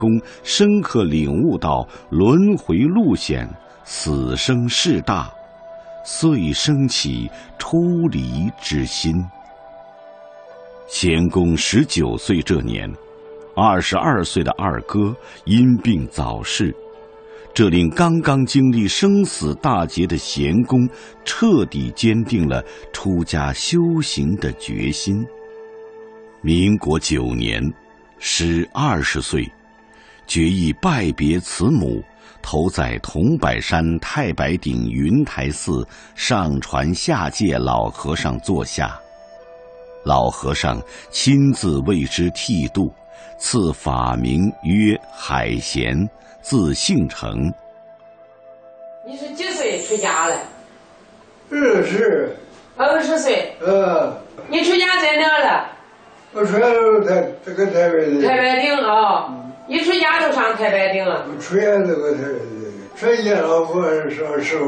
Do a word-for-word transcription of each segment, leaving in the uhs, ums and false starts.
公深刻领悟到轮回路险，死生事大，遂生起出离之心。咸公十九岁这年，二十二岁的二哥因病早逝，这令刚刚经历生死大劫的咸公彻底坚定了出家修行的决心。民国九年，时二十岁，决意拜别慈母，投在桐柏山太白顶云台寺上传下界老和尚座下。老和尚亲自为之剃度，赐法名曰海贤，字姓成。 你是几岁出家了？ 二十。 二十岁。 呃。 你出家在哪了？ 我出家都台这个台北的。 太白顶啊、哦！一出家就上太白顶了。 我出家这个台北的，出家老和尚时候。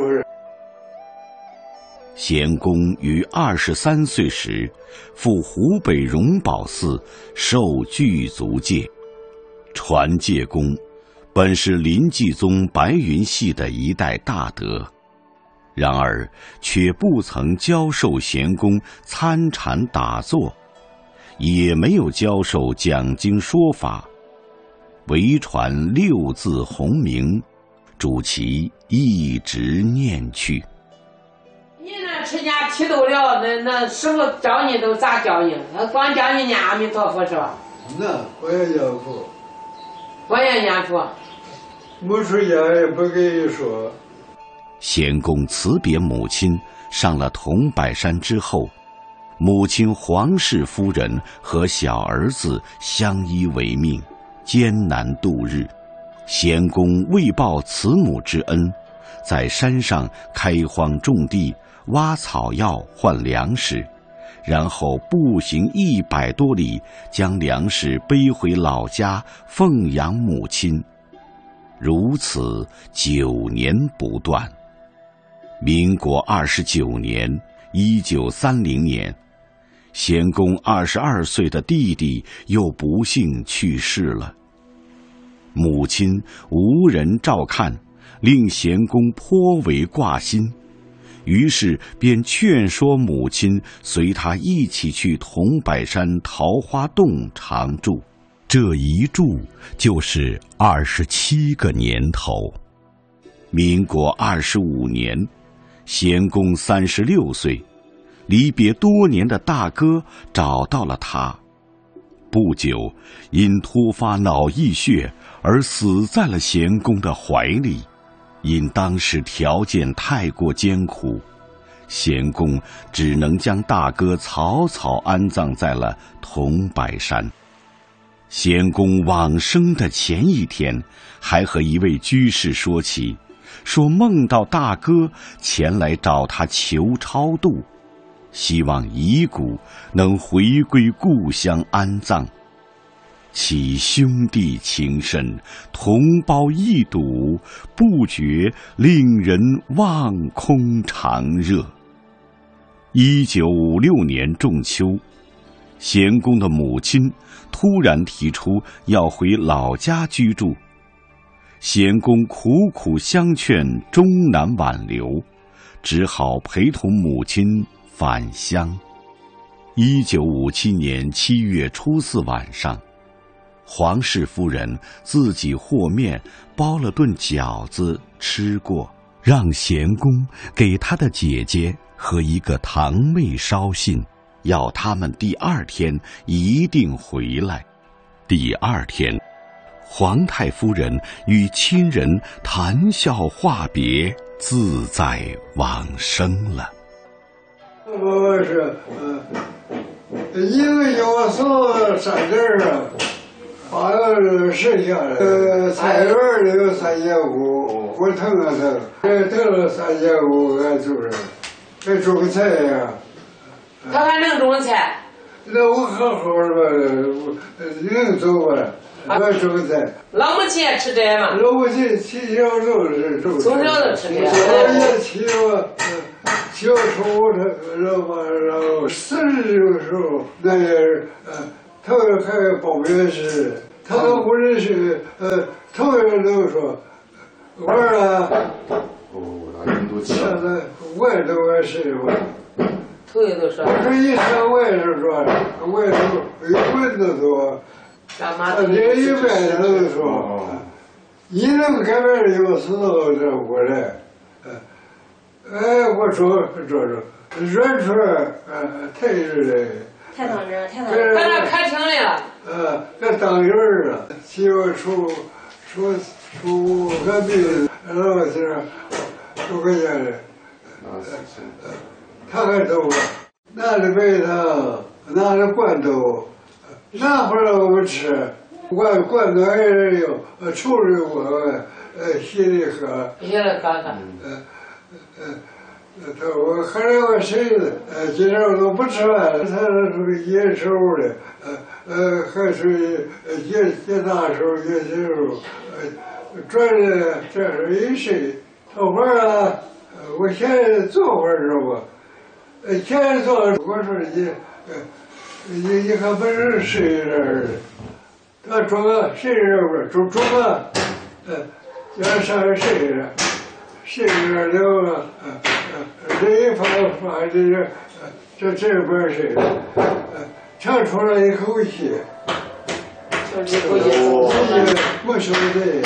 咸公于二十三岁时，赴湖北荣宝寺受具足戒。传戒公本是临济宗白云系的一代大德，然而却不曾教授咸公参禅打坐，也没有教授讲经说法，唯传六字洪名，主其一直念去。 你那出家剃度了，那那师傅教你都咋教你？光教你念阿弥陀佛是吧？ 那我也念佛。 我也念佛。 没出家也不给你说。 咸公辞别母亲，上了桐柏山之后，母亲黄氏夫人和小儿子相依为命，艰难度日。咸公为报慈母之恩，在山上开荒种地，挖草药换粮食，然后步行一百多里，将粮食背回老家奉养母亲，如此九年不断。民国二十九年，一九三零年，咸公二十二岁的弟弟又不幸去世了。母亲无人照看，令咸公颇为挂心，于是便劝说母亲随他一起去桐柏山桃花洞常住。这一住就是二十七个年头。民国二十五年，咸公三十六岁，离别多年的大哥找到了他。不久，因突发脑溢血而死在了咸公的怀里。因当时条件太过艰苦，咸公只能将大哥草草安葬在了桐柏山。咸公往生的前一天，还和一位居士说起，说梦到大哥前来找他求超度，希望遗骨能回归故乡安葬。其兄弟情深，同胞一睹，不觉令人望空长热。一九五六年仲秋，咸公的母亲突然提出要回老家居住，咸公苦苦相劝，终难挽留，只好陪同母亲返乡。一九五七年七月初四晚上，黄氏夫人自己和面包了顿饺子吃过，让咸公给他的姐姐和一个堂妹捎信，要他们第二天一定回来。第二天，皇太夫人与亲人谈笑话别，自在往生了。 我是，呃，一个给我送三根儿啊。八个剩下的，呃，菜园里有三千五，我腾了腾，这腾了三千五，俺就是，这种个菜呀。 他还能种菜？ 那我好好的吧，能种吧，我种菜。 老母亲也吃这嘛？ 老母亲从小就是种。 从小就吃这。 我也骑我，骑我宠物车，然后然后四十的时候，那也呃。他还报名是他跟屋里是呃，同学都说，我说啊， 哦，那人都现在我也都爱睡我。 头一都说。 我说一上我也是说，我也都有蚊子多。他这一边他都说，你能改变有石头这屋里，哎，我说说说，软出来，呃，太热了。 太当真，太当真。 在那开庭来了。 呃，这当人儿啊，媳妇出出出隔壁老媳妇出个家的，他还走了，拿着白糖，拿着罐头，拿回来我们吃，罐罐头还是有，呃，处理过，呃，洗里喝， 洗了喝喝， 呃呃。他我后来我谁呃，今天我都不吃饭了，他是个野手的，呃呃，还是野野大手野小手，呃，转的这是一睡，坐会儿啊，我现在坐会儿是不？呃，现在坐，我说你，呃，你你看不是睡这儿的，他中个睡这会儿，中中个，呃，叫上来睡着，睡着了了，呃。这一发发这个，这这边是，呃，长出来一口气， 就这口气， 没晓得。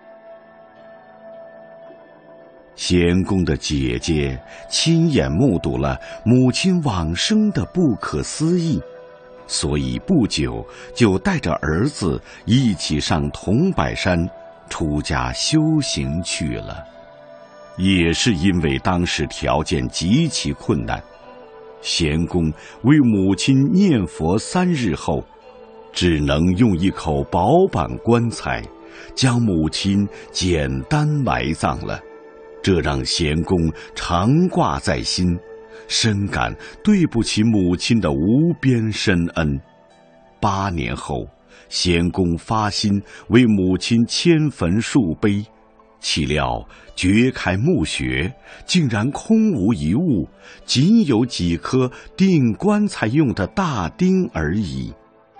贤公的姐姐亲眼目睹了母亲往生的不可思议，所以不久就带着儿子一起上桐柏山出家修行去了。也是因为当时条件极其困难，贤公为母亲念佛三日后，只能用一口薄板棺材将母亲简单埋葬了，这让贤公常挂在心，深感对不起母亲的无边深恩。八年后，贤公发心为母亲迁坟树碑，岂料掘开墓穴，竟然空无一物，仅有几颗钉棺材用的大钉而已。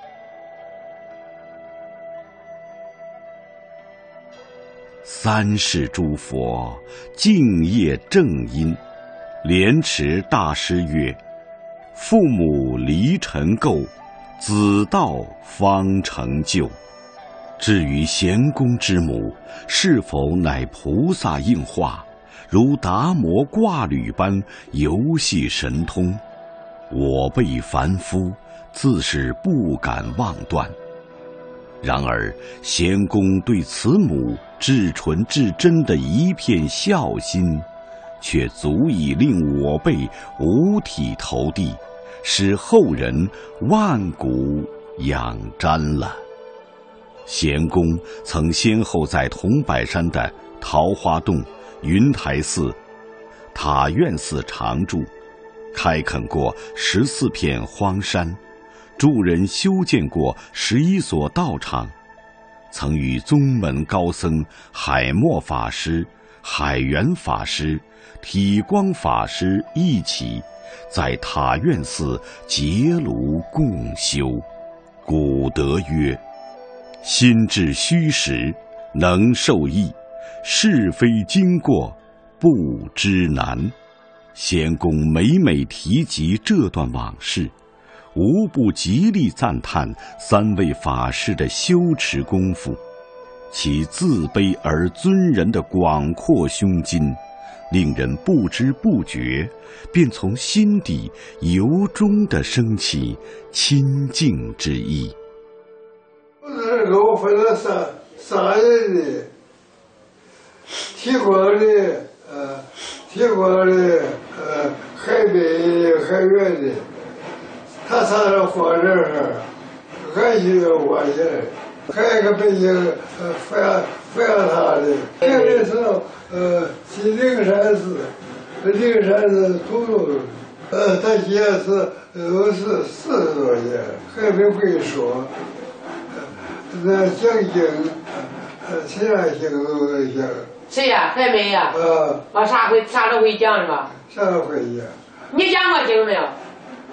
三世诸佛敬业正因，莲池大师曰：父母离尘垢，子道方成就。至于贤公之母是否乃菩萨应化，如达摩挂履般游戏神通，我辈凡夫自是不敢妄断。然而贤公对此母至纯至真的一片孝心，却足以令我辈五体投地，使后人万古仰瞻了。贤公曾先后在桐柏山的桃花洞、云台寺、塔院寺常住，开垦过十四片荒山，助人修建过十一所道场，曾与宗门高僧海默法师、海源法师、体光法师一起在塔院寺结庐共修。古德曰：心至虚实，能受益；是非经过，不知难。贤公每每提及这段往事，无不极力赞叹三位法师的修持功夫，其自卑而尊人的广阔胸襟，令人不知不觉便从心底由衷地升起亲近之意。 这个我分了三三人的，提光的，呃，提光的，呃，海北的，海远的，他仨人放这儿，俺就要我去，还有一个北京，呃，阜阳阜阳他的，这个是呃，去灵山寺，灵山寺土路，呃，他姐是都是四十多年，还没会说。那讲经，呃，其他经都能讲。 谁呀？还没呀？ 啊。 啊，啥会啥都会讲是吧？ 啥都会讲。 你讲过经没有？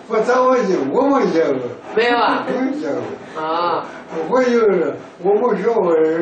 我咱我结我没结过， 没有啊？ 没结过。 啊， 我就是我不学我